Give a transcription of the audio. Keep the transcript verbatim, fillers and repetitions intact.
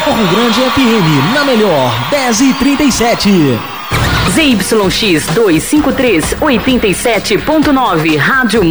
Morro Grande F M, na melhor, dez e trinta e sete. Z Y X duzentos e cinquenta e três, oitenta e sete ponto nove, Rádio